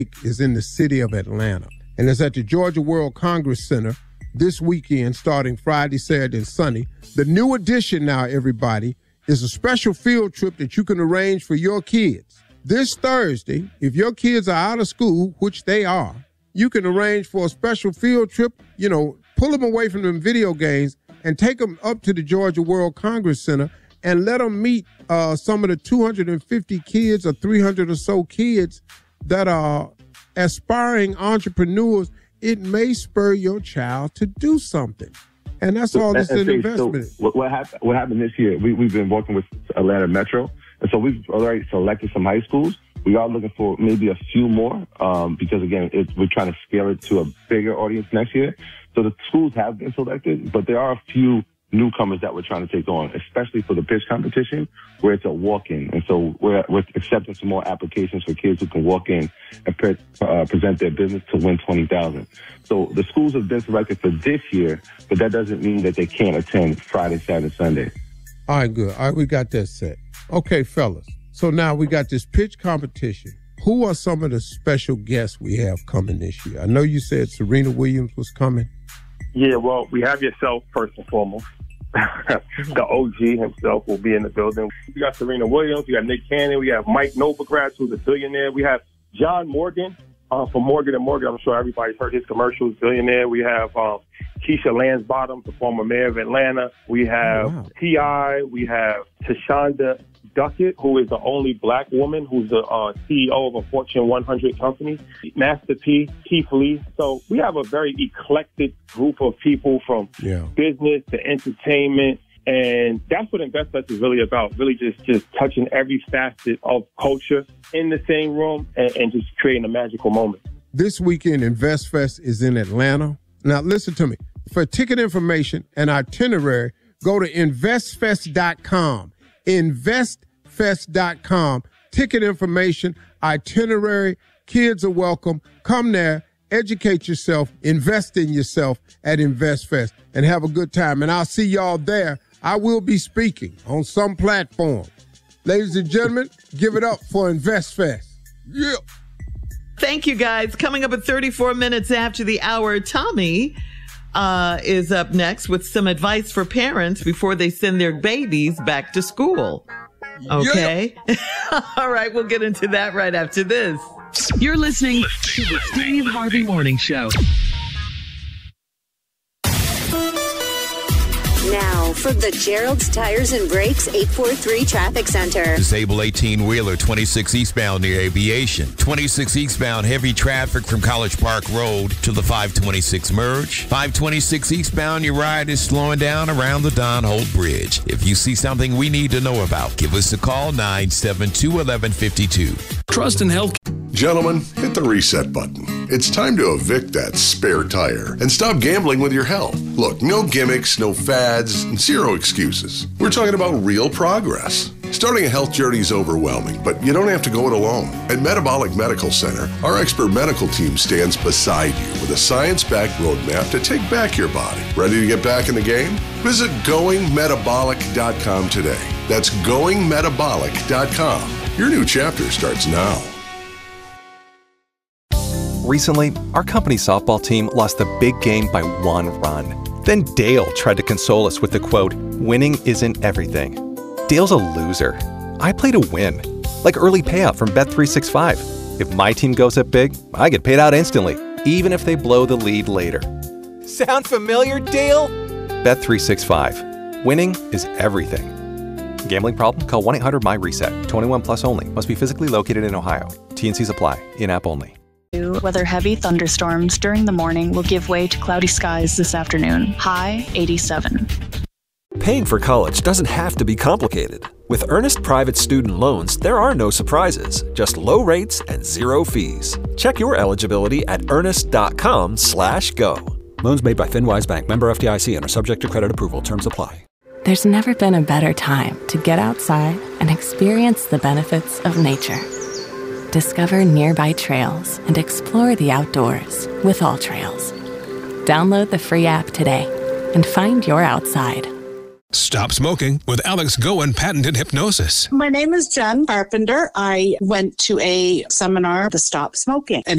is in the city of Atlanta, and it's at the Georgia World Congress Center this weekend, starting Friday, Saturday, and Sunday. The new addition now, everybody, is a special field trip that you can arrange for your kids. This Thursday, if your kids are out of school, which they are, you can arrange for a special field trip, pull them away from them video games and take them up to the Georgia World Congress Center and let them meet some of the 250 kids or 300 or so kids that are aspiring entrepreneurs. It may spur your child to do something. And that's all this is an investment. So what happened this year, we've been working with Atlanta Metro, and so we've already selected some high schools. We are looking for maybe a few more because, again, we're trying to scale it to a bigger audience next year. So the schools have been selected, but there are a few newcomers that we're trying to take on, especially for the pitch competition, where it's a walk-in. And so we're accepting some more applications for kids who can walk in and present their business to win $20,000. So the schools have been selected for this year, but that doesn't mean that they can't attend Friday, Saturday, Sunday. All right, good. All right, we got that set. Okay, fellas. So now we got this pitch competition. Who are some of the special guests we have coming this year? I know you said Serena Williams was coming. Yeah, well, we have yourself first and foremost. The OG himself will be in the building. We got Serena Williams. We got Nick Cannon. We have Mike Novogratz, who's a billionaire. We have John Morgan from Morgan & Morgan. I'm sure everybody's heard his commercials, billionaire. We have Keisha Lansbottom, the former mayor of Atlanta. We have T.I. We have Tashonda Duckett, who is the only black woman who's the CEO of a Fortune 100 company. Master P, Keith Lee. So we have a very eclectic group of people from business to entertainment. And that's what InvestFest is really about, really just touching every facet of culture in the same room and just creating a magical moment. This weekend, InvestFest is in Atlanta. Now, listen to me. For ticket information and itinerary, go to investfest.com. Investfest.com. Ticket information, itinerary, kids are welcome. Come there, educate yourself, invest in yourself at InvestFest, and have a good time. And I'll see y'all there. I will be speaking on some platform. Ladies and gentlemen, give it up for InvestFest. Yeah. Thank you, guys. Coming up at 34 minutes after the hour, Tommy is up next with some advice for parents before they send their babies back to school. Okay? Yeah. All right, we'll get into that right after this. You're listening to the Steve Harvey Morning Show. Now, from the Gerald's Tires and Brakes 843 Traffic Center. Disable 18-wheeler 26 eastbound near Aviation. 26 eastbound heavy traffic from College Park Road to the 526 merge. 526 eastbound, your ride is slowing down around the Don Holt Bridge. If you see something we need to know about, give us a call, 972-1152. Trust and Health. Gentlemen, hit the reset button. It's time to evict that spare tire and stop gambling with your health. Look, no gimmicks, no fads, and zero excuses. We're talking about real progress. Starting a health journey is overwhelming, but you don't have to go it alone. At Metabolic Medical Center, our expert medical team stands beside you with a science-backed roadmap to take back your body. Ready to get back in the game? Visit GoingMetabolic.com today. That's GoingMetabolic.com. Your new chapter starts now. Recently, our company's softball team lost the big game by 1 run. Then Dale tried to console us with the quote, "Winning isn't everything." Dale's a loser. I play to win. Like early payout from Bet365. If my team goes up big, I get paid out instantly, even if they blow the lead later. Sound familiar, Dale? Bet365. Winning is everything. Gambling problem? Call 1-800-MY-RESET. 21 plus only. Must be physically located in Ohio. T&Cs apply. In-app only. Whether heavy thunderstorms during the morning will give way to cloudy skies this afternoon. High 87. Paying for college doesn't have to be complicated. With Earnest Private Student Loans, there are no surprises, just low rates and zero fees. Check your eligibility at earnest.com/go. Loans made by FinWise Bank, member FDIC, and are subject to credit approval. Terms apply. There's never been a better time to get outside and experience the benefits of nature. Discover nearby trails and explore the outdoors with AllTrails. Download the free app today and find your outside. Stop smoking with Alex Goen patented hypnosis. My name is Jen Carpenter. I went to a seminar to stop smoking, and